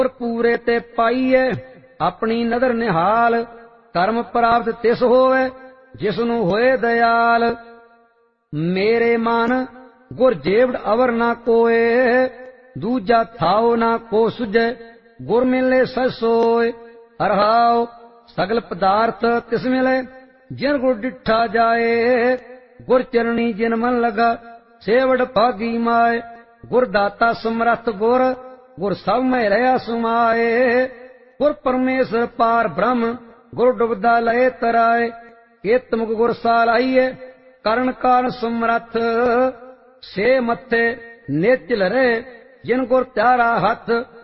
ਗੁਰ ਪੂਰੇ ਤੇ ਪਾਈਏ ਆਪਣੀ ਨਦਰ ਨਿਹਾਲ। ਧਰਮ ਪ੍ਰਾਪਤ ਤਿਸ ਹੋਵੇ ਜਿਸ ਨੂੰ ਹੋਏ ਦਇਆਲ। ਮੇਰੇ ਮਨ ਗੁਰ ਜੇਵੜ ਅਵਰ ਨਾ ਕੋਏ, ਦੂਜਾ ਥਾਉ ਨਾ ਕੋ ਸੁਝੈ ਗੁਰ ਮਿਲੇ ਸਹਿ ਸੋਏ। ਰਹਾਉ ਸਗਲ ਪਦਾਰਥ ਤਿਸ ਮਿਲੇ ਜਿਨ ਗੁਰ ਡਿਠਾ ਜਾਏ। ਗੁਰ ਚਰਣੀ ਜਿਨ ਮਨ ਲਗਾ ਸੇਵੜ ਭਾਗੀ ਮਾਏ। ਗੁਰ ਦਾਤਾ ਸਮਰੱਥ ਗੁਰ, ਗੁਰ ਸਭ ਮੈਂ ਰਹਾ ਸੁਮਾਏ। ਗੁਰ ਪਰਮੇਸ਼ਰ ਪਾਰ ਬ੍ਰਹਮ, ਗੁਰ ਡੁਬਦਾ ਲਏ ਤਰਾਏ। ਕਿਤ ਮੁਖ ਗੁਰ ਸਾਲਾਈਏ ਕਰਨ ਕਾਰਨ ਸਮਰੱਥ, ਸੇ ਮੱਥੇ ਨਿਚਲ ਰਹੇ ਜਿਨ ਗੁਰ ਤਿਆਰਾ ਹੱਥ।